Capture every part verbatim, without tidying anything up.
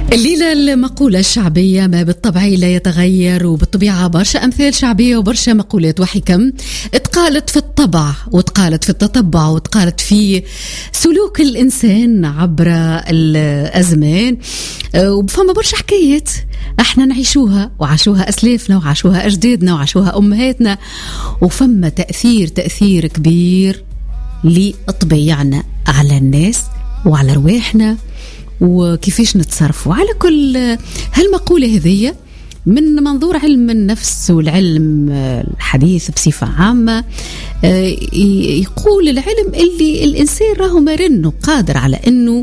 الليلة المقولة الشعبية ما بالطبع لا يتغير، وبالطبيعة برشا أمثال شعبية وبرشا مقولات وحكم اتقالت في الطبع واتقالت في التتبع واتقالت في سلوك الإنسان عبر الأزمان، وفما برشا حكايات احنا نعيشوها وعاشوها أسلافنا وعاشوها أجدادنا وعاشوها أمهاتنا، وفما تأثير تأثير كبير لطبيعنا على الناس وعلى رواحنا وكيفاش نتصرفوا. على كل هالمقولة هذية من منظور علم النفس والعلم الحديث بصفة عامة، يقول العلم اللي الإنسان راهو مرن قادر على أنه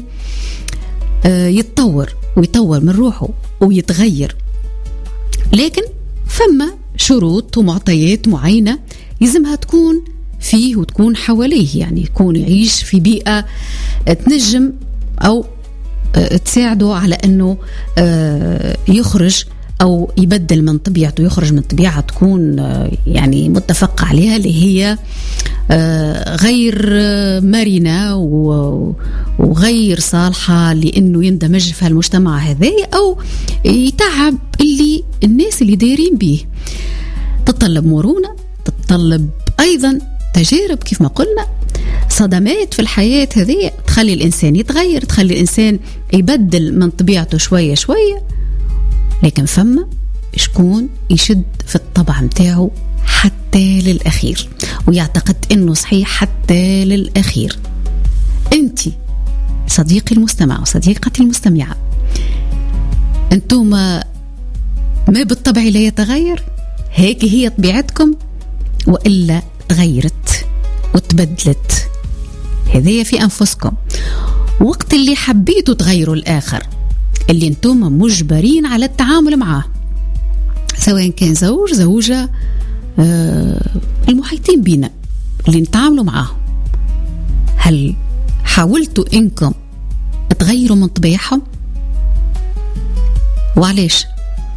يتطور ويطور من روحه ويتغير، لكن فما شروط ومعطيات معينة يلزمها تكون فيه وتكون حواليه، يعني يكون يعيش في بيئة تنجم أو تساعده على أنه يخرج أو يبدل من طبيعته، يخرج من طبيعة تكون يعني متفق عليها اللي هي غير مرنة وغير صالحة لأنه يندمج في المجتمع هذا أو يتعب اللي الناس اللي دايرين به. تتطلب مرونة، تتطلب أيضا تجارب كيف ما قلنا، صدمات في الحياة هذه تخلي الإنسان يتغير، تخلي الإنسان يبدل من طبيعته شوية شوية، لكن فما شكون يشد في الطبع متاعه حتى للأخير ويعتقد أنه صحيح حتى للأخير. أنت صديقي المستمع وصديقتي المستمعة، أنتم ما بالطبع لا يتغير، هيك هي طبيعتكم وإلا تغيرت وتبدلت، هذه في أنفسكم. وقت اللي حبيتوا تغيروا الآخر اللي انتم مجبرين على التعامل معه، سواء كان زوج زوجة آه المحيطين بينا اللي نتعاملوا معهم، هل حاولتوا إنكم تغيروا من طبيعهم؟ وعليش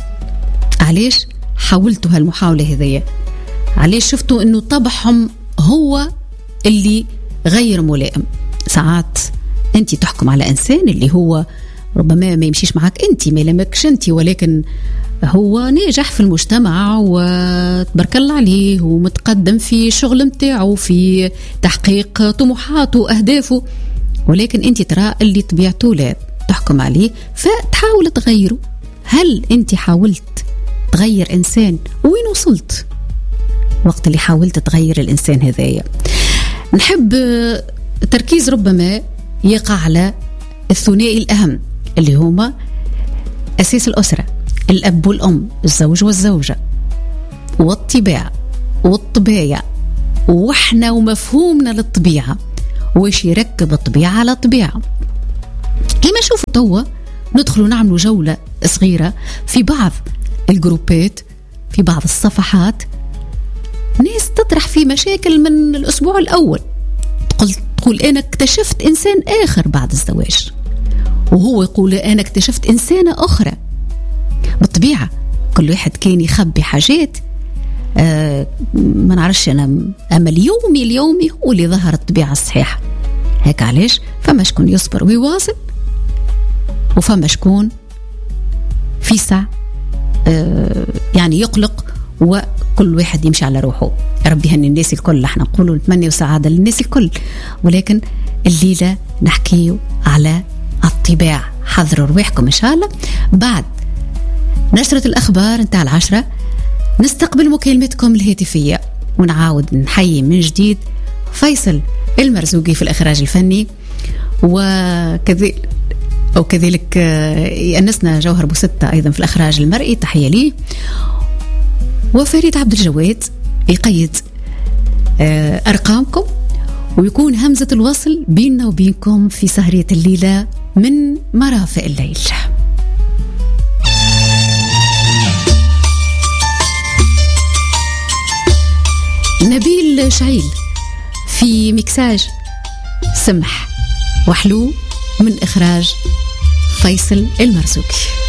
علاش حاولتوا هالمحاولة هذية؟ علاش شفتوا إنه طبعهم هو اللي غير ملائم؟ ساعات أنت تحكم على إنسان اللي هو ربما ما يمشيش معك أنت، ما يلمكش أنت، ولكن هو ناجح في المجتمع وتبارك الله عليه ومتقدم في الشغل متاعه في تحقيق طموحاته وأهدافه، ولكن أنت ترى اللي طبيعته لا تحكم عليه فتحاول تغيره. هل أنت حاولت تغير إنسان؟ وين وصلت وقت اللي حاولت تغير الإنسان هذايا؟ نحب تركيز ربما يقع على الثنائي الأهم اللي هما أساس الأسرة، الأب والأم، الزوج والزوجة، والطباع والطبايع، وإحنا ومفهومنا للطبيعة، وإيش يركب الطبيعة على الطبيعة. كما شوفوا توا ندخلوا نعملوا جولة صغيرة في بعض الجروبات، في بعض الصفحات، ناس تطرح في مشاكل من الأسبوع الأول، تقول, تقول أنا اكتشفت إنسان آخر بعد الزواج، وهو يقول أنا اكتشفت إنسانة أخرى. بالطبيعة كل واحد كان يخبي حاجات آه ما نعرفش أنا، أما اليومي اليومي هو اللي ظهر الطبيعة الصحيحة. هيك علاش فما شكون يصبر ويواصل، وفما شكون في ساعة آه يعني يقلق وكل واحد يمشي على روحه. ربي هني الناس الكل، احنا نقولوا نتمنى وسعادة للناس الكل، ولكن الليلة نحكيه على الطباع. حضروا رواحكم إن شاء الله. بعد نشرة الأخبار نتاع العشرة نستقبل مكالمتكم الهاتفية، ونعاود نحيي من جديد فيصل المرزوقي في الإخراج الفني، وكذلك أو كذلك يأنسنا جوهر بوستة أيضا في الإخراج المرئي، تحية لي، وفريد عبد الجواد يقيد أرقامكم ويكون همزة الوصل بيننا وبينكم في سهرية الليلة من مرافق الليل. نبيل شعيل في مكساج سمح وحلو من إخراج فيصل المرزوقي.